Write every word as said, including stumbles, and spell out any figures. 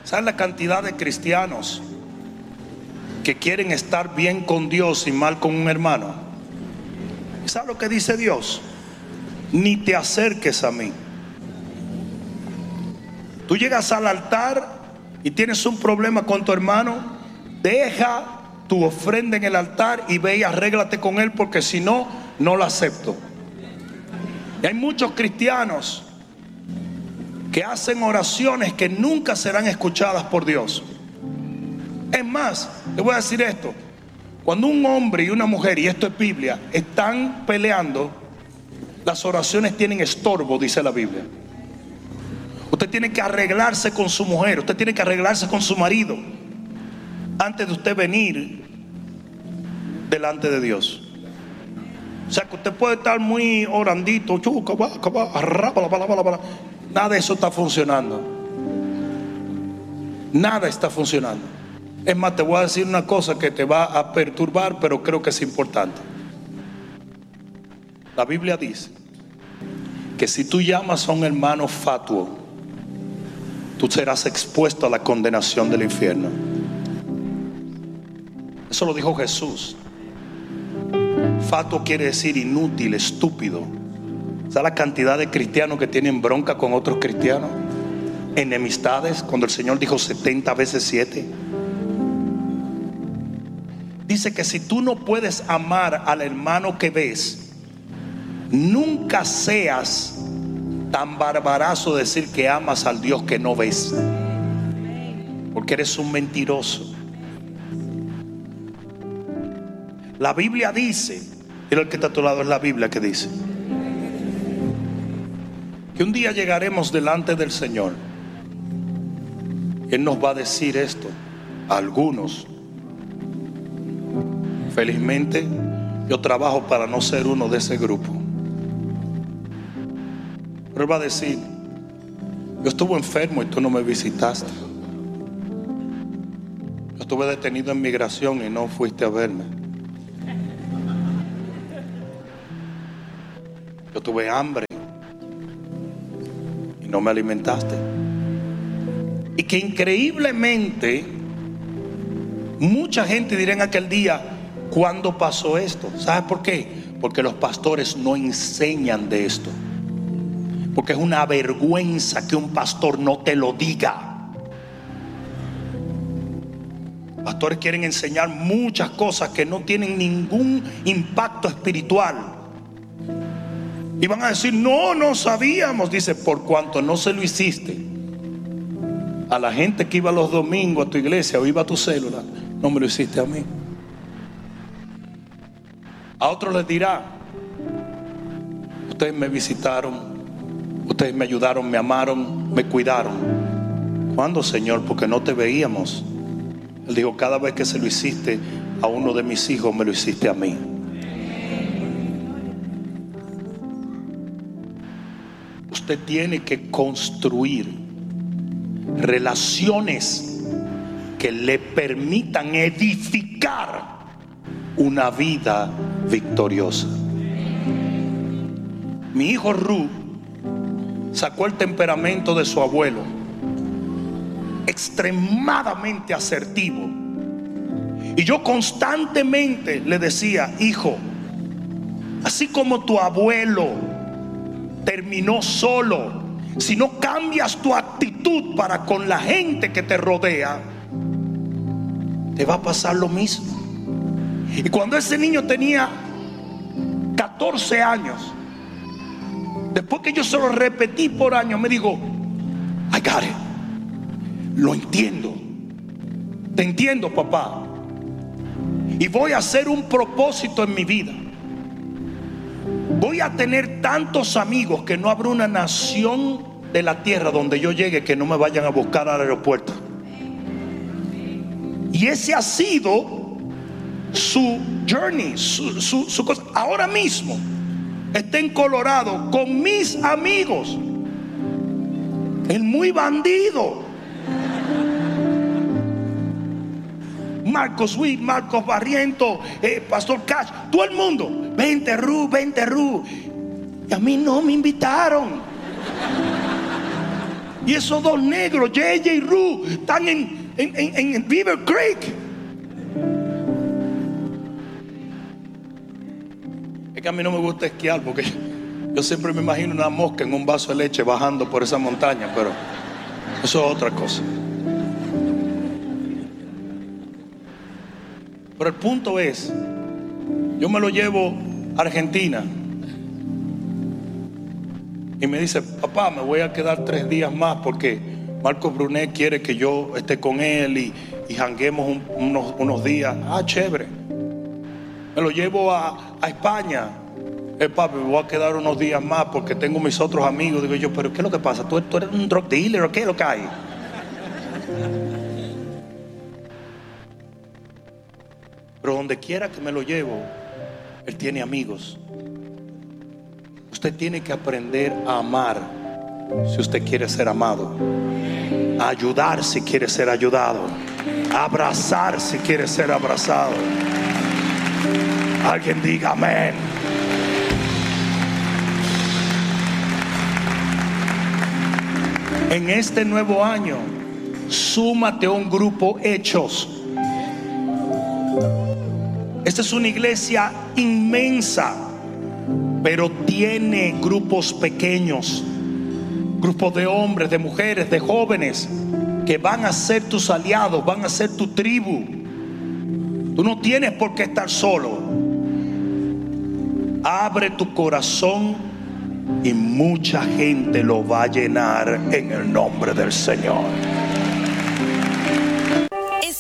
¿Saben la cantidad de cristianos que quieren estar bien con Dios y mal con un hermano? ¿Sabe lo que dice Dios? Ni te acerques a mí. Tú llegas al altar y tienes un problema con tu hermano, deja tu ofrenda en el altar y ve y arréglate con él, porque si no, no la acepto. Y hay muchos cristianos que hacen oraciones que nunca serán escuchadas por Dios. Es más, te voy a decir esto: cuando un hombre y una mujer, y esto es Biblia, están peleando, las oraciones tienen estorbo, dice la Biblia. Usted tiene que arreglarse con su mujer, usted tiene que arreglarse con su marido antes de usted venir delante de Dios. O sea que usted puede estar muy orandito, nada de eso está funcionando. Nada está funcionando. Es más, te voy a decir una cosa que te va a perturbar, pero creo que es importante. La Biblia dice que si tú llamas a un hermano fatuo, tú serás expuesto a la condenación del infierno. Eso lo dijo Jesús. Fatuo quiere decir inútil, estúpido. ¿Sabes la cantidad de cristianos que tienen bronca con otros cristianos? Enemistades, cuando el Señor dijo setenta veces siete. Dice que si tú no puedes amar al hermano que ves, nunca seas tan barbarazo de decir que amas al Dios que no ves, porque eres un mentiroso. La Biblia dice, mira el que está a tu lado, es la Biblia que dice que un día llegaremos delante del Señor. Él nos va a decir esto a algunos. Felizmente yo trabajo para no ser uno de ese grupo. Pero Él va a decir: yo estuve enfermo y tú no me visitaste. Yo estuve detenido en migración y no fuiste a verme. Yo tuve hambre y no me alimentaste. Y que increíblemente mucha gente dirá en aquel día: ¿cuándo pasó esto? ¿Sabes por qué? Porque los pastores no enseñan de esto. Porque es una vergüenza que un pastor no te lo diga. Pastores quieren enseñar muchas cosas que no tienen ningún impacto espiritual. Y van a decir: no, no sabíamos. Dice: por cuanto no se lo hiciste a la gente que iba los domingos a tu iglesia o iba a tu célula, no me lo hiciste a mí. A otros les dirá: ustedes me visitaron, ustedes me ayudaron, me amaron, me cuidaron. ¿Cuándo, Señor? Porque no te veíamos. Él dijo: cada vez que se lo hiciste a uno de mis hijos, me lo hiciste a mí. Usted tiene que construir relaciones que le permitan edificar una vida victoriosa. Mi hijo Ru sacó el temperamento de su abuelo, extremadamente asertivo, y yo constantemente le decía: hijo, así como tu abuelo terminó solo, si no cambias tu actitud para con la gente que te rodea, te va a pasar lo mismo. Y cuando ese niño tenía catorce años, después que yo se lo repetí por años, me dijo: I got it. Lo entiendo. Te entiendo, papá. Y voy a hacer un propósito en mi vida. Voy a tener tantos amigos que no habrá una nación de la tierra donde yo llegue que no me vayan a buscar al aeropuerto. Y ese ha sido su journey, su, su, su cosa. Ahora mismo está en Colorado con mis amigos. El muy bandido Marcos Witt, Marcos Barriento, eh, Pastor Cash, todo el mundo: vente Ru, vente Ru. Y a mí no me invitaron. Y esos dos negros, J J y Ru, están en, en, en, en Beaver Creek. Es que a mí no me gusta esquiar porque yo siempre me imagino una mosca en un vaso de leche bajando por esa montaña, pero eso es otra cosa. Pero el punto es, yo me lo llevo a Argentina y me dice: papá, me voy a quedar tres días más porque Marcos Brunet quiere que yo esté con él y, y janguemos un, unos, unos días. Ah, chévere. Me lo llevo a, a España. Eh, papi, me voy a quedar unos días más porque tengo mis otros amigos. Digo yo: pero ¿qué es lo que pasa? ¿Tú, tú eres un drug dealer o qué es lo que hay? Pero donde quiera que me lo llevo, él tiene amigos. Usted tiene que aprender a amar si usted quiere ser amado, a ayudar si quiere ser ayudado, a abrazar si quiere ser abrazado. Alguien diga amén. En este nuevo año, súmate a un grupo Hechos. Esta es una iglesia inmensa, pero tiene grupos pequeños, grupos de hombres, de mujeres, de jóvenes que van a ser tus aliados, van a ser tu tribu. Tú no tienes por qué estar solo. Abre tu corazón y mucha gente lo va a llenar en el nombre del Señor.